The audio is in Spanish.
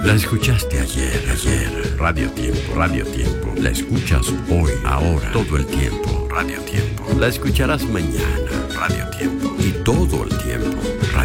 La escuchaste ayer. Radio Tiempo. La escuchas hoy, ahora, todo el tiempo. Radio Tiempo. La escucharás mañana. Radio Tiempo. Y todo el tiempo. Radio